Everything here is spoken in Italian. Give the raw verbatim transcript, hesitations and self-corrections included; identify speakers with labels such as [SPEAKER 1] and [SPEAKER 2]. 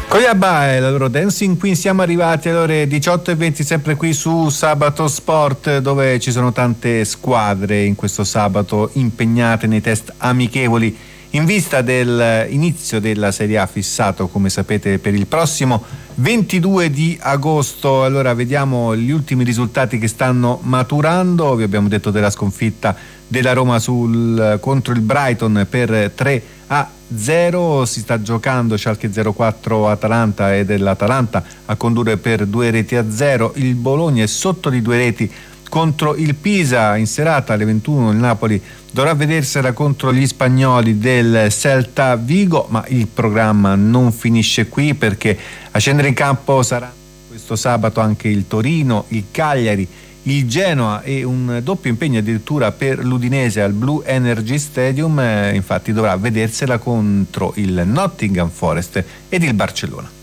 [SPEAKER 1] Koyaba e la loro Dancing Queen. Siamo arrivati alle ore diciotto e venti, sempre qui su Sabato Sport, dove ci sono tante squadre in questo sabato impegnate nei test amichevoli in vista dell'inizio della Serie A, fissato come sapete per il prossimo ventidue di agosto. Allora vediamo gli ultimi risultati che stanno maturando. Vi abbiamo detto della sconfitta della Roma sul, contro il Brighton per tre a zero. Si sta giocando Schalke zero quattro Atalanta ed è l'Atalanta a condurre per due reti a zero. Il Bologna è sotto di due reti contro il Pisa. In serata alle ventuno il Napoli dovrà vedersela contro gli spagnoli del Celta Vigo, ma il programma non finisce qui, perché a scendere in campo sarà questo sabato anche il Torino, il Cagliari, il Genoa e un doppio impegno addirittura per l'Udinese al Blue Energy Stadium. Eh, infatti dovrà vedersela contro il Nottingham Forest ed il Barcellona.